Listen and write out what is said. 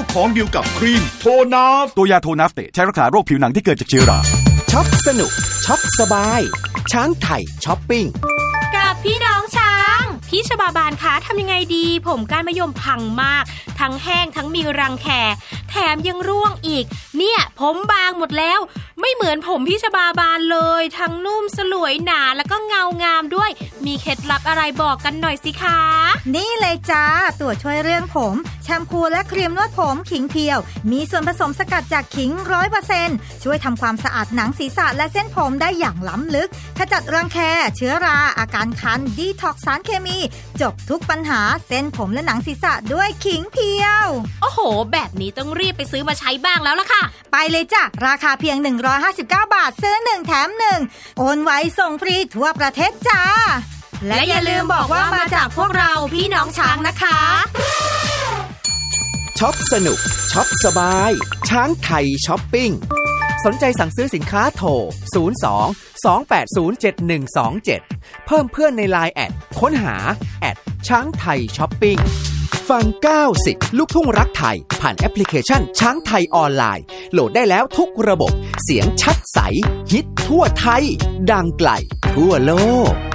ของเดียวกับครีมโทนัฟตัวยาโทนัฟเตใช้รักษาโรคผิวหนังที่เกิดจากเชื้อราช็อปสนุกช็อปสบายช้างไทยช้อปปิ้งกับพี่น้องช้างพี่ชบาบานคะทำยังไงดีผมก้านมะยมพังมากทั้งแห้งทั้งมีรังแคแถมยังร่วงอีกเนี่ยผมบางหมดแล้วไม่เหมือนผมพี่ชบาบานเลยทั้งนุ่มสลวยหนาแล้วก็เงางามด้วยมีเคล็ดลับอะไรบอกกันหน่อยสิคะนี่เลยจ้าตัวช่วยเรื่องผมแชมพูและครีมนวดผมขิงเพียวมีส่วนผสมสกัดจากขิง 100% ช่วยทำความสะอาดหนังศีรษะและเส้นผมได้อย่างล้ำลึกขจัดรังแคเชื้อราอาการคันดีท็อกซ์สารเคมีจบทุกปัญหาเส้นผมและหนังศีรษะด้วยขิงเพียวโอ้โหแบบนี้ต้องรีบไปซื้อมาใช้บ้างแล้วล่ะค่ะไปเลยจ้ะราคาเพียง159 บาทซื้อ1แถม1โอนไว้ส่งฟรีทั่วประเทศจ้าและอย่าลืมบอกว่ามาจากพวกเราพี่น้องช้างนะคะช็อปสนุกช็อปสบายช้างไทยช้อปปิ้งสนใจสั่งซื้อสินค้าโทร02-280-7127เพิ่มเพื่อนใน LINE แอดค้นหาช้างไทยช้อปปิ้งฟัง90ลูกทุ่งรักไทยผ่านแอปพลิเคชันช้างไทยออนไลน์โหลดได้แล้วทุกระบบเสียงชัดใสฮิตทั่วไทยดังไกลทั่วโลก